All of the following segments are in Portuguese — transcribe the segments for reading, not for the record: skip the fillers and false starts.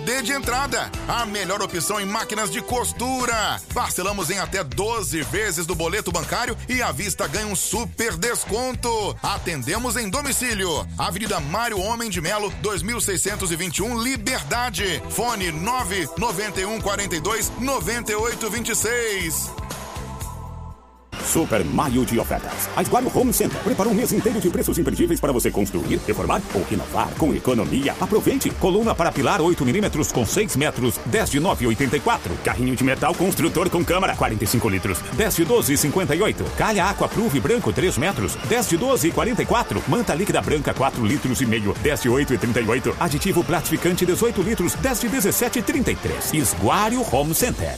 D de entrada. A melhor opção em máquinas de costura. Parcelamos em até 12 vezes do boleto bancário e à vista ganha um super desconto. Atendemos em domicílio. Avenida Mário Homem de Melo, 2621, Liberdade. Fone 991429826. Super Maio de ofertas. A Esguario Home Center preparou um mês inteiro de preços imperdíveis para você construir, reformar ou renovar com economia. Aproveite. Coluna para pilar 8mm com 6 metros, 10 de 9,84. Carrinho de metal construtor com câmara, 45 litros, 10 de 12,58. Calha Aqua Pruve branco, 3 metros, 10 de 12,44. Manta líquida branca, 4 litros e meio, 10 de 8,38. Aditivo platificante, 18 litros, 10 de 17,33. Esguario Home Center.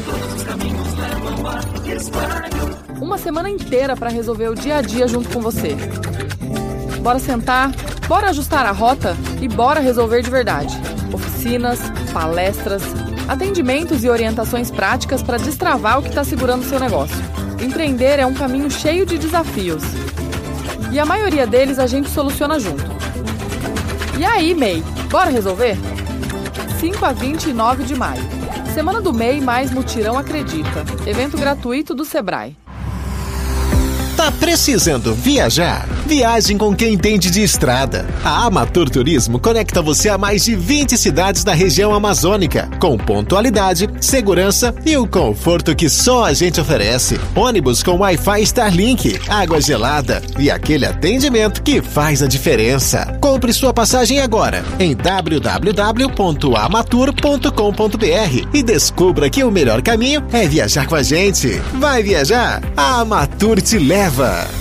Uma semana inteira para resolver o dia a dia junto com você. Bora sentar, bora ajustar a rota e bora resolver de verdade. Oficinas, palestras, atendimentos e orientações práticas para destravar o que está segurando o seu negócio. Empreender é um caminho cheio de desafios. E a maioria deles a gente soluciona junto. E aí, MEI, bora resolver? 5 a 29 de maio. Semana do MEI mais Mutirão Acredita. Evento gratuito do Sebrae. Tá precisando viajar? Viagem com quem entende de estrada. A Amatur Turismo conecta você a mais de 20 cidades da região amazônica, com pontualidade, segurança e o conforto que só a gente oferece. Ônibus com Wi-Fi Starlink, água gelada e aquele atendimento que faz a diferença. Compre sua passagem agora em www.amatur.com.br e descubra que o melhor caminho é viajar com a gente. Vai viajar? A Amatur te leva.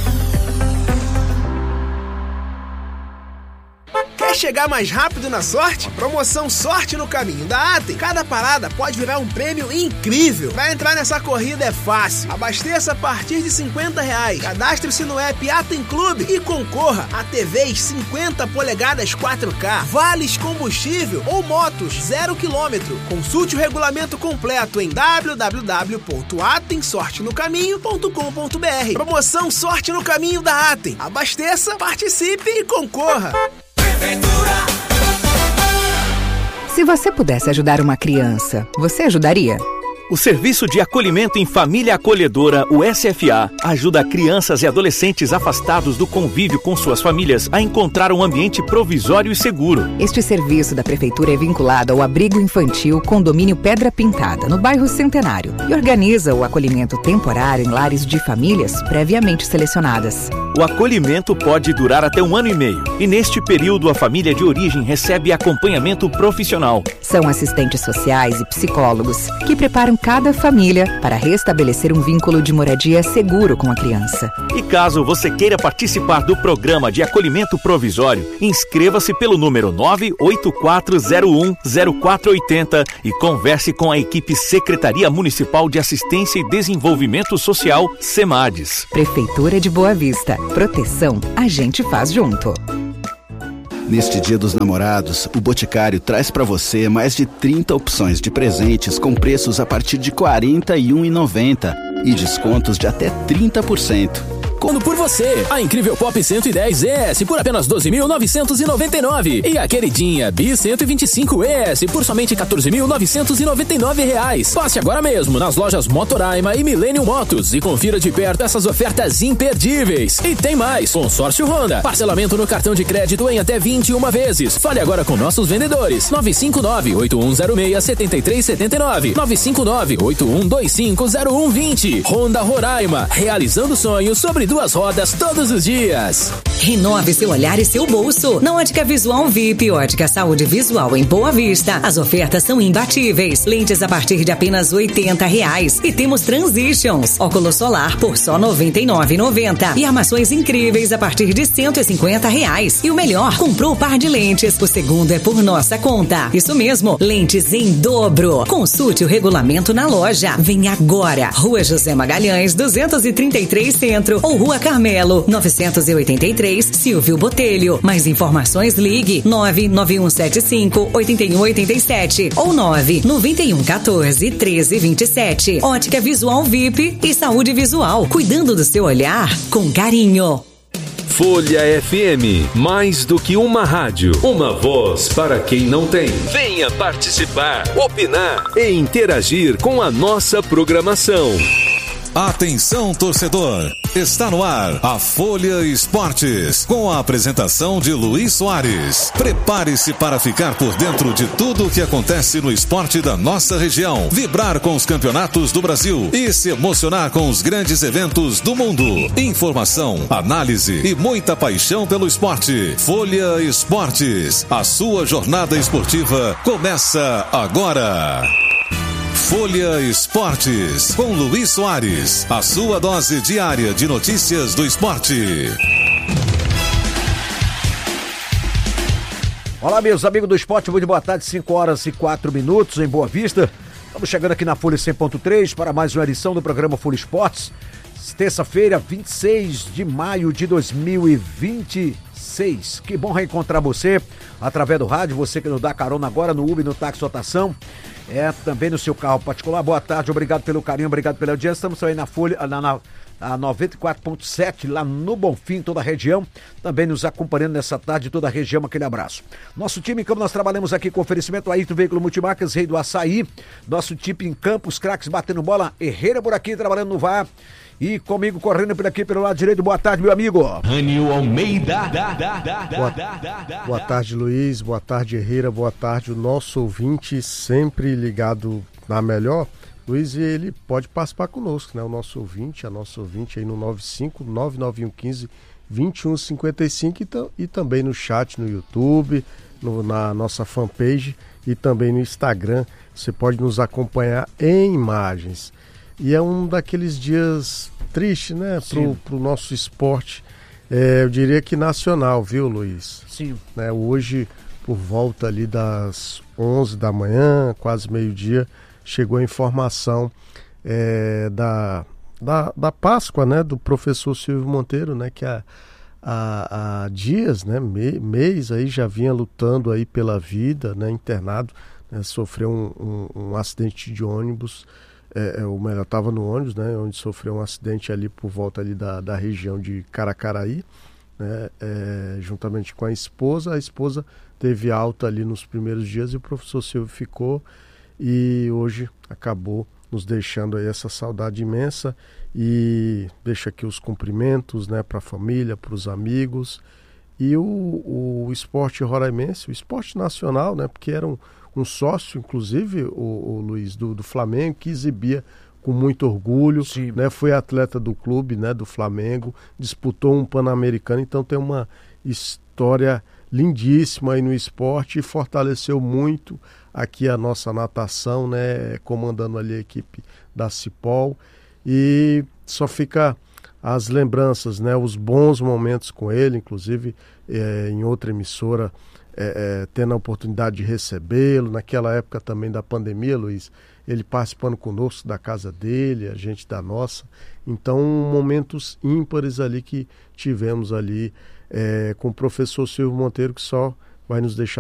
Quer chegar mais rápido na sorte? Promoção Sorte no Caminho da Atem. Cada parada pode virar um prêmio incrível. Pra entrar nessa corrida é fácil. Abasteça a partir de R$50. Cadastre-se no app Atem Clube e concorra a TVs 50 polegadas 4K, vales combustível ou motos 0 km. Consulte o regulamento completo em www.atemsortenocaminho.com.br. Promoção Sorte no Caminho da Atem. Abasteça, participe e concorra. Se você pudesse ajudar uma criança, você ajudaria? O Serviço de Acolhimento em Família Acolhedora, o SFA, ajuda crianças e adolescentes afastados do convívio com suas famílias a encontrar um ambiente provisório e seguro. Este serviço da Prefeitura é vinculado ao Abrigo Infantil Condomínio Pedra Pintada, no bairro Centenário, e organiza o acolhimento temporário em lares de famílias previamente selecionadas. O acolhimento pode durar até 1 ano e meio, e neste período a família de origem recebe acompanhamento profissional. São assistentes sociais e psicólogos que preparam cada família para restabelecer um vínculo de moradia seguro com a criança. E caso você queira participar do programa de acolhimento provisório, inscreva-se pelo número 984010480 e converse com a equipe Secretaria Municipal de Assistência e Desenvolvimento Social, SEMADES. Prefeitura de Boa Vista. Proteção a gente faz junto. Neste Dia dos Namorados, o Boticário traz para você mais de 30 opções de presentes com preços a partir de R$ 41,90 e descontos de até 30%. Quando por você, a incrível Pop 110 ES por apenas 12.999 e a queridinha Bi 125 ES por somente R$14.999. Passe agora mesmo nas lojas Motoraima e Millennium Motos e confira de perto essas ofertas imperdíveis. E tem mais, consórcio Honda, parcelamento no cartão de crédito em até 21 vezes. Fale agora com nossos vendedores. 959-8106-7379, 959-8125-0120. Honda Roraima, realizando sonhos sobre 2 rodas todos os dias. Renove seu olhar e seu bolso. Na Ótica Visual VIP, Ótica Saúde Visual em Boa Vista, as ofertas são imbatíveis. Lentes a partir de apenas R$80 e temos Transitions, óculos solar por só R$99,90 e armações incríveis a partir de R$150. E o melhor, comprou o par de lentes, o segundo é por nossa conta. Isso mesmo, lentes em dobro. Consulte o regulamento na loja. Vem agora, Rua José Magalhães 233 Centro ou Rua Carmelo 983 Silvio Botelho. Mais informações, ligue 99175-8187 ou 99114-1327. Ótica Visual VIP e Saúde Visual, cuidando do seu olhar com carinho. Folha FM, mais do que uma rádio, uma voz para quem não tem. Venha participar, opinar e interagir com a nossa programação. Atenção, torcedor! Está no ar a Folha Esportes, com a apresentação de Luiz Soares. Prepare-se para ficar por dentro de tudo o que acontece no esporte da nossa região, vibrar com os campeonatos do Brasil e se emocionar com os grandes eventos do mundo. Informação, análise e muita paixão pelo esporte. Folha Esportes, a sua jornada esportiva começa agora. Folha Esportes, com Luiz Soares, a sua dose diária de notícias do esporte. Olá, meus amigos do esporte, muito boa tarde, 5h04 em Boa Vista. Estamos chegando aqui na Folha 100.3 para mais uma edição do programa Folha Esportes. Terça-feira, 26 de maio de 2026. Que bom reencontrar você através do rádio, você que nos dá carona agora no Uber, no táxi rotação. Também no seu carro particular. Boa tarde, obrigado pelo carinho, obrigado pela audiência. Estamos aí na Folha, na 94.7, lá no Bonfim, toda a região. Também nos acompanhando nessa tarde, toda a região, aquele abraço. Nosso time em campo, nós trabalhamos aqui com oferecimento Ayrton Veículo Multimarcas, Rei do Açaí. Nosso time em campo, os craques batendo bola. Herrera por aqui, trabalhando no VAR. E comigo, correndo por aqui, pelo lado direito. Boa tarde, meu amigo. Rânio Almeida. Boa tarde, Luiz. Boa tarde, Herrera. Boa tarde, o nosso ouvinte, sempre ligado na melhor. Luiz, ele pode participar conosco, né? O nosso ouvinte, a nossa ouvinte aí no 95-99115-2155 e também no chat no YouTube, na nossa fanpage e também no Instagram. Você pode nos acompanhar em imagens. E é um daqueles dias tristes, né, pro nosso esporte, eu diria que nacional, viu, Luiz? Sim. Né, hoje, por volta ali das 11 da manhã, quase meio-dia, chegou a informação da Páscoa, né, do professor Silvio Monteiro, né, que há dias, né, mês aí já vinha lutando aí pela vida, né, internado, né, sofreu um acidente de ônibus. Ou melhor, estava no ônibus, né, onde sofreu um acidente ali por volta ali da região de Caracaraí, né, juntamente com a esposa. A esposa teve alta ali nos primeiros dias e o professor Silvio ficou, e hoje acabou nos deixando aí essa saudade imensa, e deixa aqui os cumprimentos, né, para a família, para os amigos, e o esporte roraimense, o esporte nacional, né, porque era um sócio, inclusive, o Luiz, do Flamengo, que exibia com muito orgulho, né? Foi atleta do clube, né, do Flamengo, disputou um Pan-Americano, então tem uma história lindíssima aí no esporte e fortaleceu muito aqui a nossa natação, né, comandando ali a equipe da Cipol, e só fica as lembranças, né, os bons momentos com ele, inclusive em outra emissora, tendo a oportunidade de recebê-lo, naquela época também da pandemia, Luiz, ele participando conosco da casa dele, a gente da nossa, então momentos ímpares ali que tivemos ali com o professor Silvio Monteiro, que só vai nos deixar